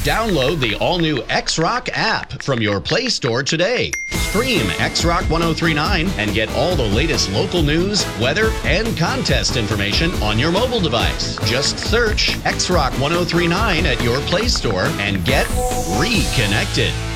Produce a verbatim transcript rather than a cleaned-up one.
Download the all-new X-Rock app from your Play Store today. Stream X-Rock ten thirty-nine and get all the latest local news, weather, and contest information on your mobile device. Just search X-Rock ten thirty-nine at your Play Store and get reconnected.